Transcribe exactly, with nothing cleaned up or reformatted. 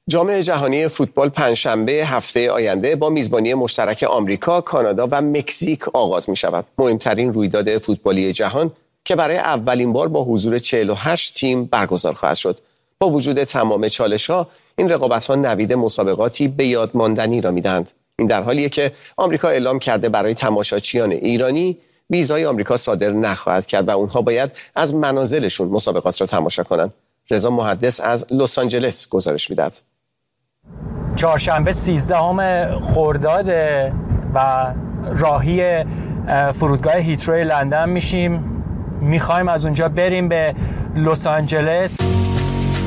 جام جهانی فوتبال پنجشنبه هفته آینده با میزبانی مشترک آمریکا، کانادا و مکزیک آغاز می شود. مهمترین رویداد فوتبالی جهان که برای اولین بار با حضور چهل و هشت تیم برگزار خواهد شد. با وجود تمام چالش‌ها، این رقابت‌ها نوید مسابقاتی به یاد ماندنی را می‌دهند. این در حالیه که آمریکا اعلام کرده برای تماشاچیان ایرانی ویزای آمریکا صادر نخواهد کرد و اونها باید از منازلشون مسابقات را تماشا کنند. رضا محدث از لس آنجلس گزارش می‌دهد. چهارشنبه سیزدهم خرداد و راهی فرودگاه هیترو لندن میشیم. میخوایم از اونجا بریم به لس آنجلس.